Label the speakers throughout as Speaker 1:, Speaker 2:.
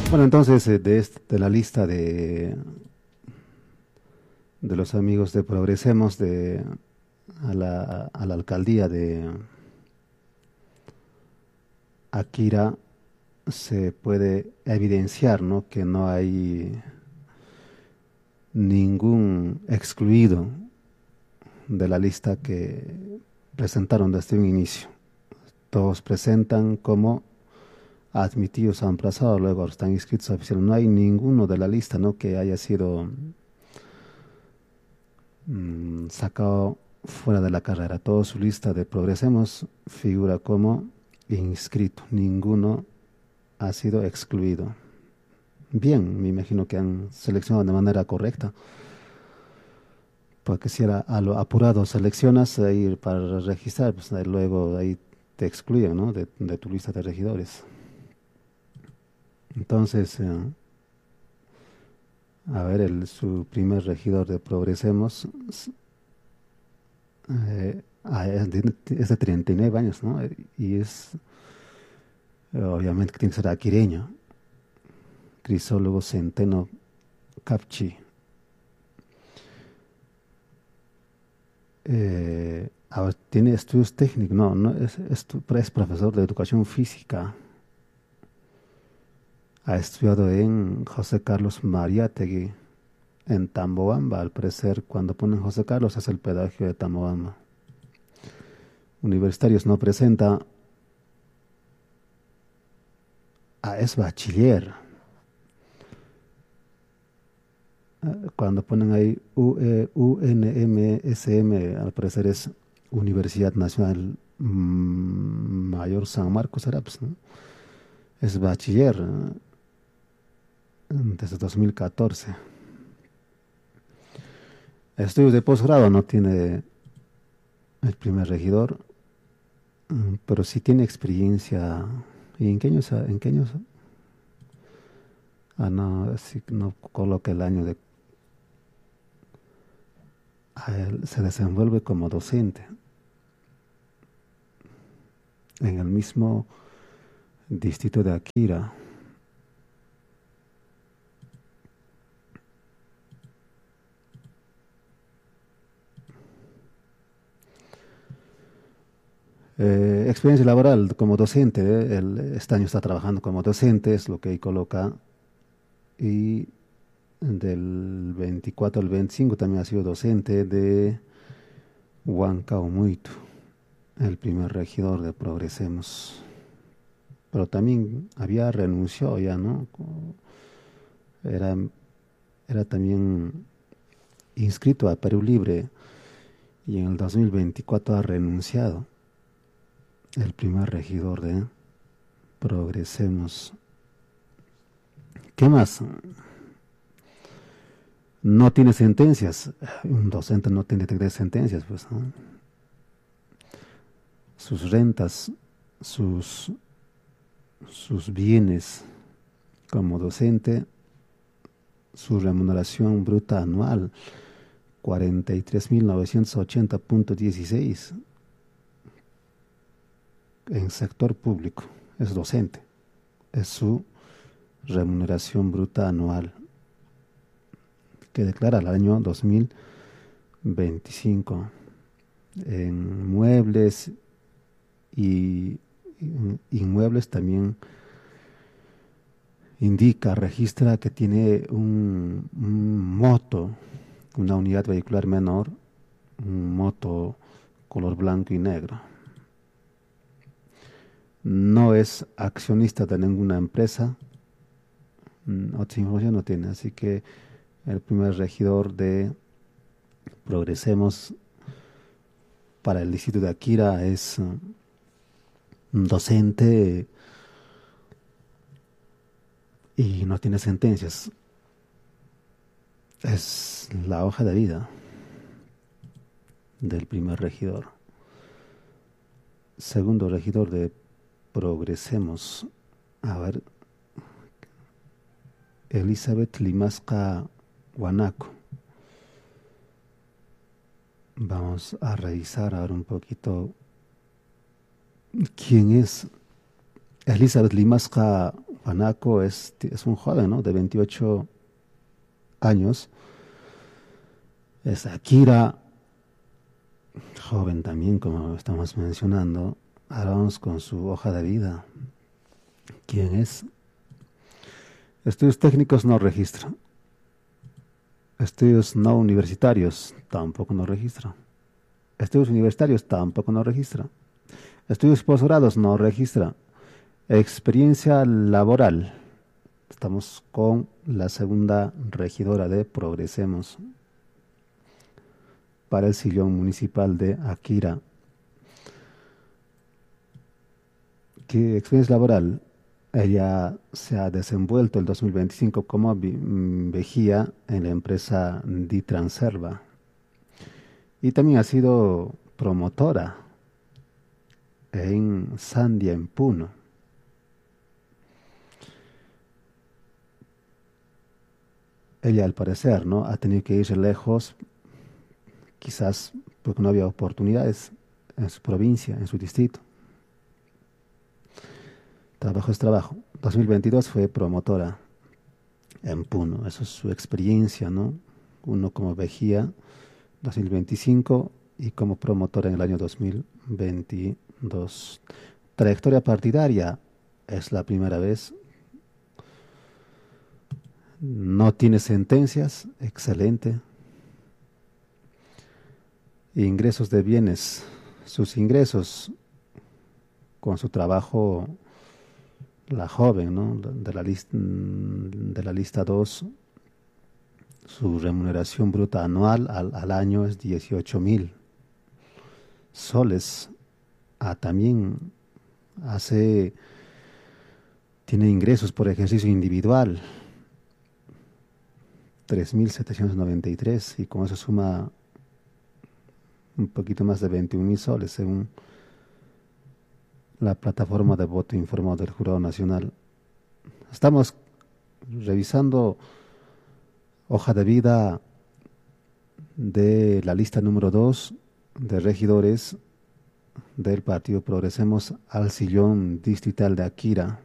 Speaker 1: Bueno, entonces de la lista de los amigos de Progresemos a la alcaldía de Akira se puede evidenciar, ¿no?, que no hay ningún excluido de la lista que presentaron desde un inicio. Todos presentan como admitidos, aplazados, luego están inscritos oficialmente. No hay ninguno de la lista, ¿no?, que haya sido sacado fuera de la carrera. Toda su lista de Progresemos figura como inscrito. Ninguno ha sido excluido. Bien, me imagino que han seleccionado de manera correcta, porque si era a lo apurado seleccionas ahí para registrar, pues ahí luego ahí te excluyen, ¿no?, de tu lista de regidores. Entonces, a ver, su primer regidor de Progresemos es de 39 años, ¿no? Y es, obviamente, que tiene que ser aquireño. Crisólogo Centeno Capchi. A ver, tiene estudios técnicos, no, es profesor de educación física. Ha estudiado en José Carlos Mariátegui, en Tambobamba. Al parecer, cuando ponen José Carlos es el pedagogio de Tambobamba. Universitarios no presenta. Es bachiller. Cuando ponen ahí UNMSM, al parecer es Universidad Nacional Mayor San Marcos, ¿será? Pues, ¿no? Es bachiller, desde 2014. Estudios de posgrado no tiene el primer regidor, pero sí tiene experiencia. ¿Y en qué años? ¿En qué años? No, sí, no coloca el año de. Él se desenvuelve como docente en el mismo distrito de Akira. Experiencia laboral como docente, este año está trabajando como docente, es lo que ahí coloca. Y del 24 al 25 también ha sido docente de Huancaumuitu, el primer regidor de Progresemos. Pero también había renunciado ya, ¿no? Era, era también inscrito a Perú Libre y en el 2024 ha renunciado. El primer regidor de Progresemos. ¿Qué más? No tiene sentencias. Un docente no tiene que tener sentencias, pues, ¿no? Sus rentas, sus bienes como docente, su remuneración bruta anual, 43.980.16 en sector público. Es docente. Es su remuneración bruta anual que declara el año 2025. En muebles y inmuebles también indica, registra que tiene un moto, una unidad vehicular menor, un moto color blanco y negro. No es accionista de ninguna empresa, otra información no tiene, así que el primer regidor de Progresemos para el distrito de Akira es un docente y no tiene sentencias. Es la hoja de vida del primer regidor. Segundo regidor de Progresemos. A ver. Elizabeth Limasca Guanaco. Vamos a revisar ahora un poquito quién es Elizabeth Limasca Juanaco es un joven, ¿no? De 28 años. Es Akira, joven también, como estamos mencionando. Ahora vamos con su hoja de vida. ¿Quién es? Estudios técnicos no registra. Estudios no universitarios tampoco no registra. Estudios universitarios tampoco no registra. Estudios posgrados no registra. Experiencia laboral. Estamos con la segunda regidora de Progresemos para el sillón municipal de Akira. ¿Qué experiencia laboral? Ella se ha desenvuelto el 2025 como vigía en la empresa Ditranserva y también ha sido promotora en Sandia, en Puno. Ella, al parecer, ¿no? Ha tenido que ir lejos, quizás porque no había oportunidades en su provincia, en su distrito. Trabajo es trabajo. 2022 fue promotora en Puno. Eso es su experiencia, ¿no? Uno como vigía 2025 y como promotora en el año 2022. Trayectoria partidaria es la primera vez. No tiene sentencias, excelente. Ingresos de bienes, sus ingresos con su trabajo, la joven, ¿no? De la lista 2, su remuneración bruta anual al año es 18.000 soles. También tiene ingresos por ejercicio individual, 3.793, y con eso suma un poquito más de 21.000 soles, según la plataforma de voto informado del Jurado Nacional. Estamos revisando hoja de vida de la lista número 2 de regidores del Partido Progresemos al sillón distrital de Akira.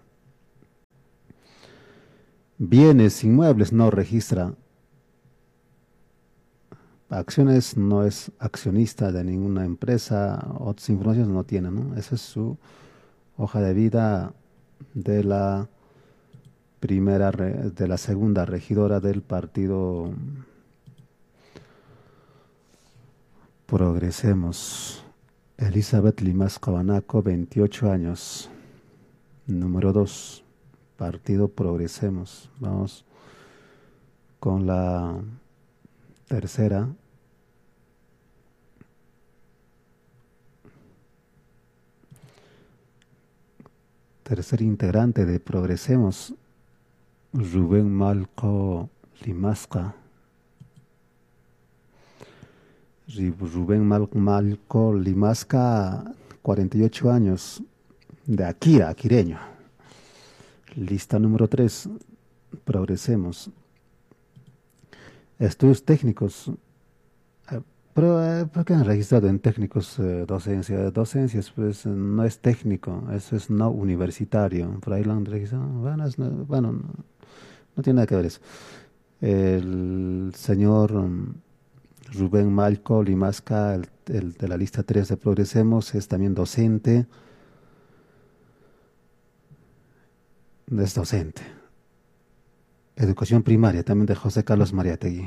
Speaker 1: Bienes inmuebles no registra. Acciones no es accionista de ninguna empresa. Otras informaciones no tiene, ¿no? Esa es su hoja de vida de la de la segunda regidora del Partido Progresemos. Elizabeth Limas Cabanaco, 28 años. Número 2, Partido Progresemos. Vamos con la tercera. Tercer integrante de Progresemos, Rubén Malco Limasca. Rubén Malco Limasca, 48 años, de Akira, aquireño. Lista número 3, Progresemos. Estudios técnicos. ¿Por qué han registrado en técnicos docencia? Docencias, pues no es técnico, eso es no universitario. Por ahí lo han registrado. Bueno, no tiene nada que ver eso. El señor Rubén Malco Limasca, el de la lista 3 de Progresemos, es también docente. Es docente. Educación primaria, también de José Carlos Mariátegui.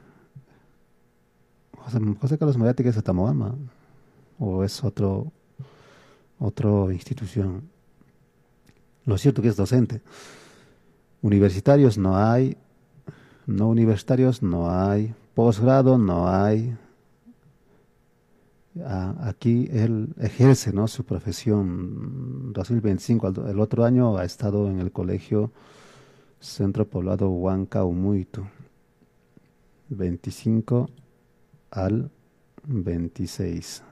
Speaker 1: José Carlos Mariátegui es de Tamoama, o es otra institución. Lo cierto que es docente. Universitarios no hay, no universitarios no hay, posgrado no hay. Aquí él ejerce, ¿no?, su profesión. 2025, el otro año ha estado en el colegio Centro Poblado Huanca Umuitu, 25 al 26.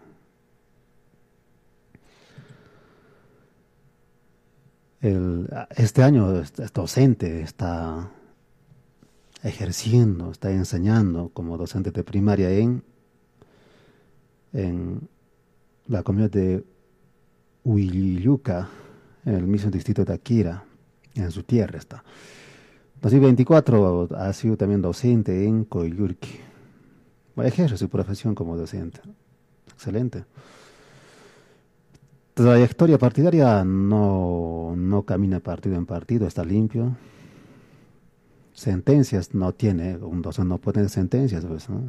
Speaker 1: Este año es docente, está ejerciendo, está enseñando como docente de primaria en la comunidad de Huilliuca, en el mismo distrito de Akira, en su tierra está. 2024 ha sido también docente en Coyurqui. Ejerce su profesión como docente. Excelente. Trayectoria partidaria no camina partido en partido, está limpio. Sentencias no tiene, un docente no puede tener sentencias, pues, ¿no?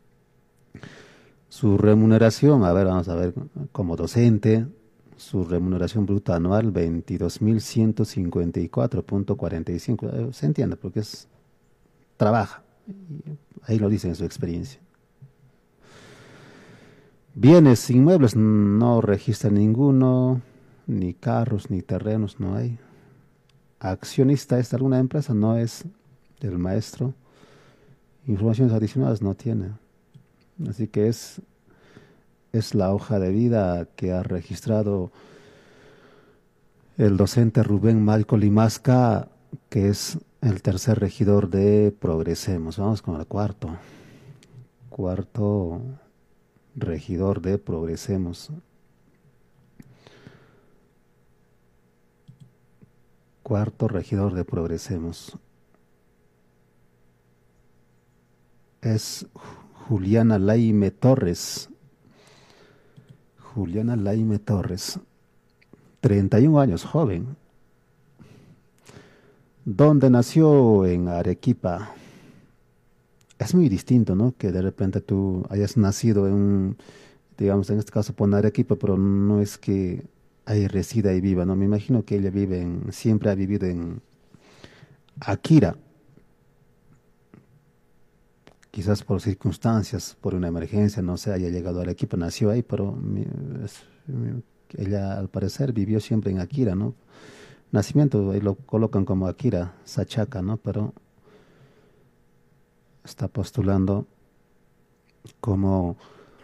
Speaker 1: Su remuneración, a ver, vamos a ver, como docente, su remuneración bruta anual 22.154.45. Se entiende, porque trabaja. Ahí lo dice en su experiencia. Bienes inmuebles no registra ninguno, ni carros, ni terrenos, no hay. Accionista es de alguna empresa, no es del maestro. Informaciones adicionales no tiene. Así que es la hoja de vida que ha registrado el docente Rubén Malco Limasca, que es el tercer regidor de Progresemos. Vamos con el cuarto. Cuarto regidor de Progresemos. Cuarto regidor de Progresemos. Es Juliana Laime Torres. Juliana Laime Torres. 31 años, joven. ¿Dónde nació? En Arequipa. Es muy distinto, ¿no? Que de repente tú hayas nacido digamos, en este caso pone Arequipa, pero no es que ahí resida y viva, ¿no? Me imagino que ella siempre ha vivido en Akira, quizás por circunstancias, por una emergencia, no sé, haya llegado a Arequipa, nació ahí, pero ella al parecer vivió siempre en Akira, ¿no? Nacimiento, ahí lo colocan como Akira, Sachaca, ¿no? Pero está postulando como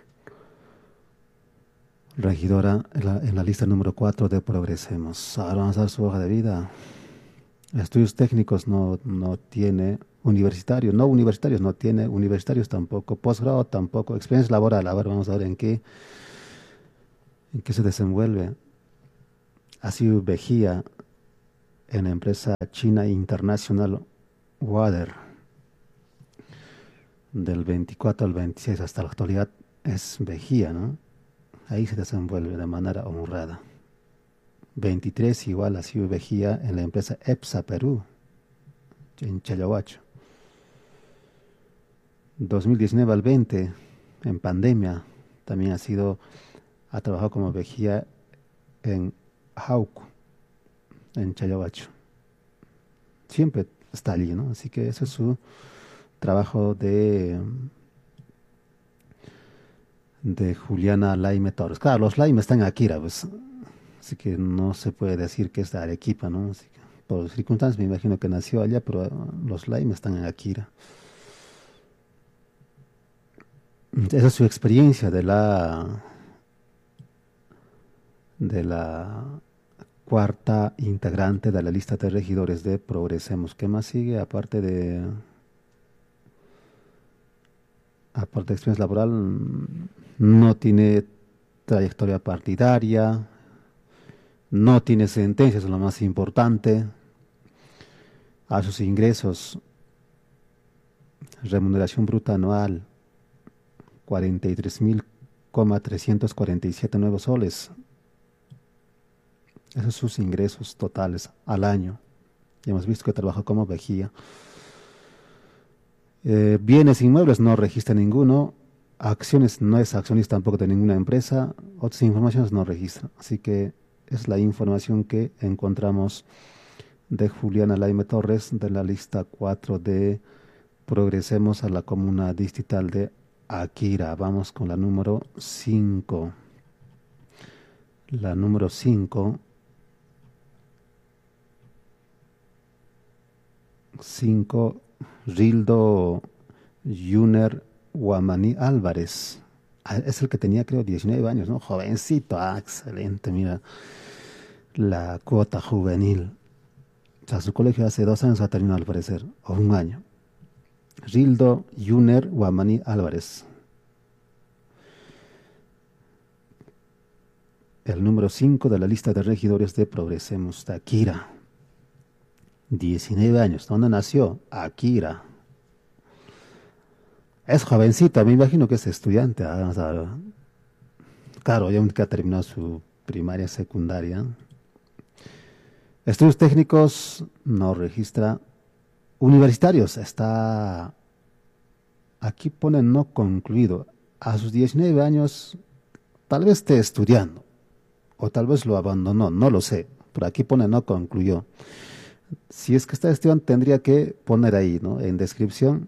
Speaker 1: regidora en la lista número 4 de Progresemos. Ahora vamos a ver su hoja de vida. Estudios técnicos no tiene, no universitarios no tiene, universitarios tampoco, posgrado tampoco, experiencia laboral, a ver, vamos a ver en qué se desenvuelve. Ha sido vigía en la empresa China International Water del 24 al 26 hasta la actualidad es vigía, ¿no? Ahí se desenvuelve de manera honrada. 23 igual ha sido vigía en la empresa EPSA Perú, en Challahuacho. 2019 al 20, en pandemia, también ha trabajado como vigía en Jauco, en Challahuacho. Siempre está allí, ¿no? Así que ese es su trabajo de Juliana Laime Torres. Claro, los Laime están en Akira, pues, así que no se puede decir que es de Arequipa, ¿no? Así que, por circunstancias me imagino que nació allá, pero los Laime están en Akira. Esa es su experiencia de la cuarta integrante de la lista de regidores de Progresemos. ¿Qué más sigue aparte de experiencia laboral? No tiene trayectoria partidaria, no tiene sentencias, es lo más importante. A sus ingresos, remuneración bruta anual, 43.347 nuevos soles. Esos son sus ingresos totales al año. Ya hemos visto que trabaja como vigía. Bienes inmuebles no registra ninguno. Acciones no es accionista tampoco de ninguna empresa. Otras informaciones no registra. Así que es la información que encontramos de Juliana Laime Torres de la lista 4 de Progresemos a la comuna distrital de Akira. Vamos con la número 5. La número 5. 5, Rildo Yuner Guamaní Álvarez. Es el que tenía, creo, 19 años, ¿no? Jovencito, excelente, mira, la cuota juvenil. O sea, su colegio hace 2 años ha terminado, al parecer, o 1 año. Rildo Yuner Guamaní Álvarez. El número 5 de la lista de regidores de Progresemos, Akira. 19 años. ¿Dónde nació? Akira. Es jovencito, me imagino que es estudiante. O sea, claro, ya que ha terminado su primaria, secundaria. Estudios técnicos no registra. Universitarios está. Aquí pone no concluido. A sus 19 años, tal vez esté estudiando. O tal vez lo abandonó, no lo sé. Pero aquí pone no concluyó. Si es que está estudiando, tendría que poner ahí, ¿no? En descripción,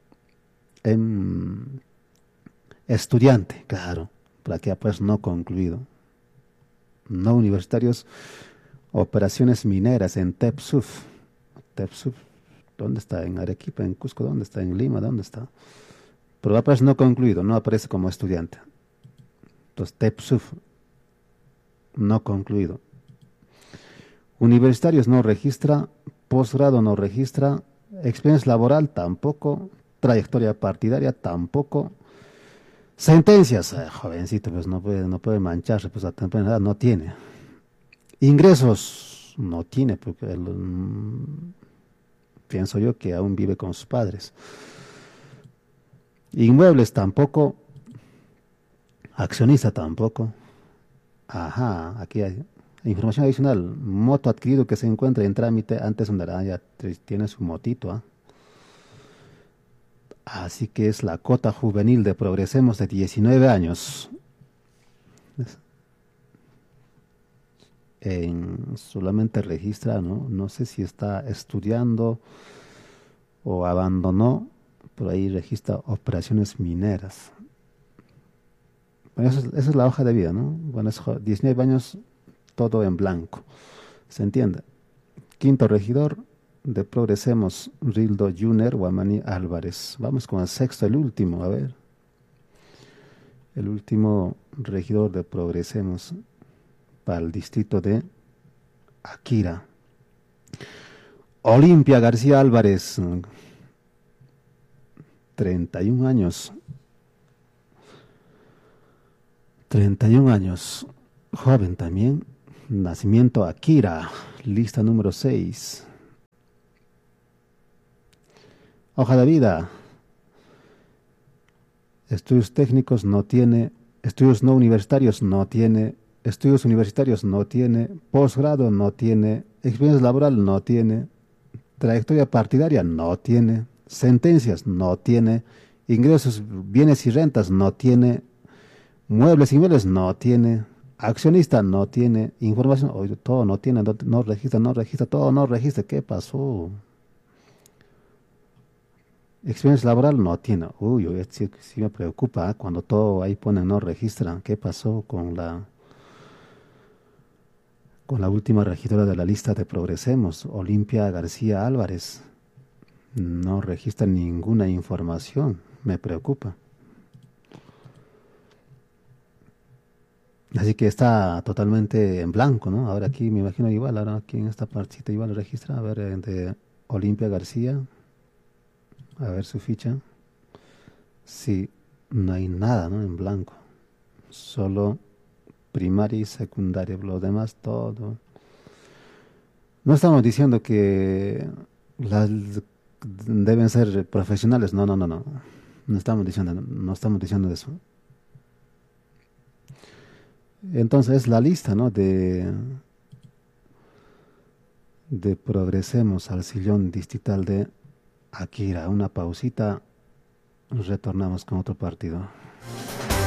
Speaker 1: en estudiante, claro. Por aquí pues no concluido. No universitarios, operaciones mineras en Tepsuf. Tepsuf, ¿dónde está? ¿En Arequipa, en Cusco? ¿Dónde está? ¿En Lima? ¿Dónde está? Pero aparece no concluido, no aparece como estudiante. Entonces, Tepsuf, no concluido. Universitarios no registra, posgrado no registra, experiencia laboral tampoco, trayectoria partidaria tampoco, sentencias, jovencito, pues no puede mancharse, pues a temprana edad no tiene. Ingresos no tiene, porque él, pienso yo que aún vive con sus padres. Inmuebles tampoco, accionista tampoco. Ajá, aquí hay información adicional. Moto adquirido que se encuentra en trámite antes donde ya tiene su motito. ¿Ah? Así que es la cota juvenil de Progresemos de 19 años. Solamente registra, ¿no? No sé si está estudiando o abandonó, por ahí registra operaciones mineras. Bueno, esa es la hoja de vida, ¿no? Bueno, es 19 años, todo en blanco. ¿Se entiende? Quinto regidor de Progresemos, Rildo Juner Guamani Álvarez. Vamos con el sexto, el último, a ver. El último regidor de Progresemos para el distrito de Akira. Olimpia García Álvarez, 31 años. 31 años. Joven también. Nacimiento Akira, lista número 6. Hoja de vida. Estudios técnicos no tiene. Estudios no universitarios no tiene. Estudios universitarios no tiene. Posgrado no tiene. Experiencia laboral no tiene. Trayectoria partidaria no tiene. Sentencias no tiene. Ingresos, bienes y rentas no tiene. Muebles y inmuebles no tiene. Accionista no tiene. Información, oye, todo no tiene. No registra, no registra, todo no registra. ¿Qué pasó? Experiencia laboral no tiene. Uy, sí me preocupa. Cuando todo ahí pone no registra. ¿Qué pasó con la última regidora de la lista de Progresemos, Olimpia García Álvarez? No registra ninguna información. Me preocupa. Así que está totalmente en blanco, ¿no? Ahora aquí me imagino igual, ahora aquí en esta partita igual registra, a ver, de Olimpia García, a ver su ficha. Sí, no hay nada, ¿no? En blanco. Solo primaria y secundaria, lo demás todo. No estamos diciendo que las deben ser profesionales, no, no, no, no. No estamos diciendo eso. Entonces la lista, ¿no? De Progresemos al sillón distrital de Akira. Una pausita, retornamos con otro partido.